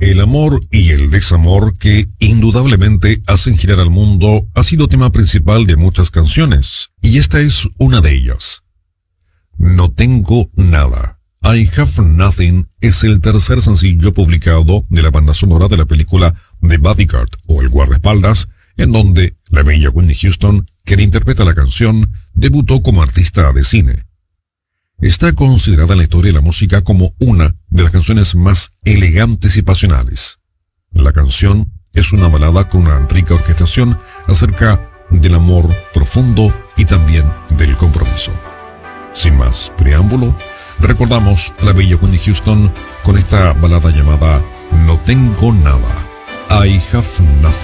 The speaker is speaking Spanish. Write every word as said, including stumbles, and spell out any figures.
El amor y el desamor que indudablemente hacen girar al mundo ha sido tema principal de muchas canciones, y esta es una de ellas. No tengo nada. I Have Nothing es el tercer sencillo publicado de la banda sonora de la película The Bodyguard o El Guardaespaldas, en donde la bella Whitney Houston, quien interpreta la canción, debutó como artista de cine. Está considerada en la historia de la música como una de las canciones más elegantes y pasionales. La canción es una balada con una rica orquestación acerca del amor profundo y también del compromiso. Sin más preámbulo, recordamos a la bella Whitney Houston con esta balada llamada No Tengo Nada, I Have Nothing.